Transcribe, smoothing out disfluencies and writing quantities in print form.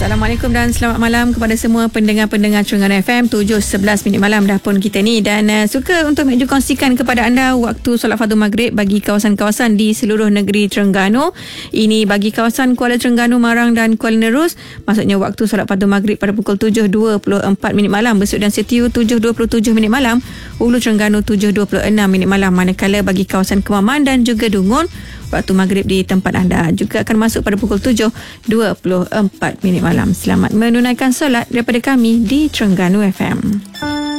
Assalamualaikum dan selamat malam kepada semua pendengar-pendengar Terengganu FM. 7.11 minit malam dah pun kita ni, dan suka untuk Mek Ju kongsikan kepada anda waktu solat fardu maghrib bagi kawasan-kawasan di seluruh negeri Terengganu. Ini bagi kawasan Kuala Terengganu, Marang dan Kuala Nerus. Maksudnya waktu solat fardu maghrib pada pukul 7.24 minit malam, Besut dan Setiu 7.27 minit malam, Hulu Terengganu 7.26 minit malam. Manakala bagi kawasan Kemaman dan juga Dungun, waktu maghrib di tempat anda juga akan masuk pada pukul 7.24 minit malam. Selamat menunaikan solat daripada kami di Terengganu FM.